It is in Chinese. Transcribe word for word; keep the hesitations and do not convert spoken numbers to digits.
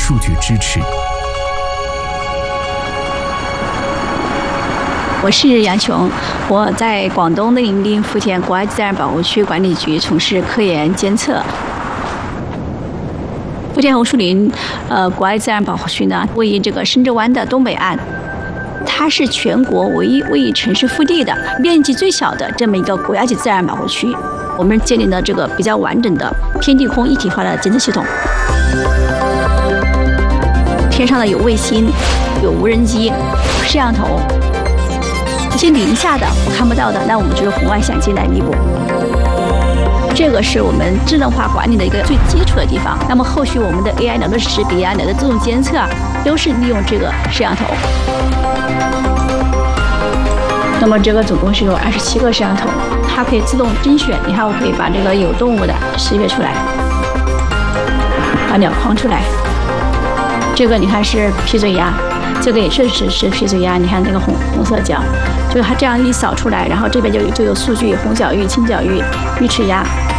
数据支持。 我是杨琼，我在广东内林滨福田国家自然保护区管理局从事科研监测。福田红树林，呃，国家自然保护区呢，位于这个深圳湾的东北岸，它是全国唯一位于城市腹地的、面积最小的这么一个国家级自然保护区。我们建立了这个比较完整的天地空一体化的监测系统。天上呢有卫星，有无人机、摄像头。一些零下的看不到的，那我们就是红外相机来弥补。这个是我们智能化管理的一个最基础的地方。那么后续我们的 A I 脑的识别啊、脑的自动监测啊，都是利用这个摄像头。那么这个总共是有二十七个摄像头，它可以自动甄选。你看，我可以把这个有动物的识别出来，把鸟框出来。这个你看是皮嘴鸭。这个也确实是皮嘴鸭，你看这个红红色角，就是它这样一扫出来，然后这边就就有数据，红角域、青角域、玉翅鸭，